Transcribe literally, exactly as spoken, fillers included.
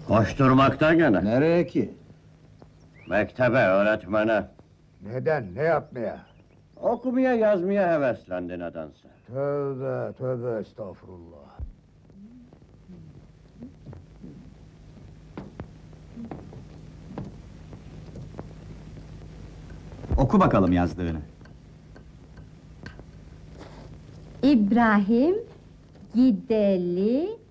Koşturmakta gene. Nereye ki? Mektebe, öğretmene. Neden, ne yapmaya? Okumaya yazmaya heveslendi nedense. Tövbe, tövbe estağfurullah. Oku bakalım yazdığını. İbrahim gideli